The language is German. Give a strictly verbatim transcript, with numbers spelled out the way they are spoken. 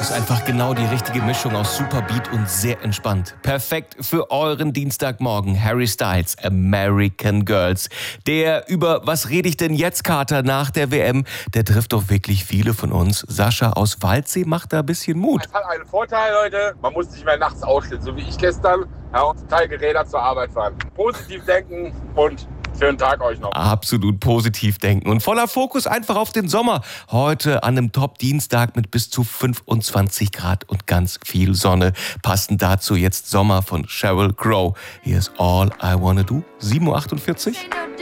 Ist einfach genau die richtige Mischung aus Superbeat und sehr entspannt. Perfekt für euren Dienstagmorgen. Harry Styles, American Girls. Der über Was rede ich denn jetzt, Kater, nach der W M, der trifft doch wirklich viele von uns. Sascha aus Waldsee macht da ein bisschen Mut. Es hat einen Vorteil, Leute. Man muss nicht mehr nachts ausstehen, so wie ich gestern. Ja, und Teil Geräder zur Arbeit fahren. Positiv denken und schönen Tag euch noch. Absolut positiv denken und voller Fokus einfach auf den Sommer. Heute an einem Top-Dienstag mit bis zu fünfundzwanzig Grad und ganz viel Sonne. Passend dazu jetzt Sommer von Sheryl Crow. Hier ist All I Wanna Do, sieben Uhr achtundvierzig.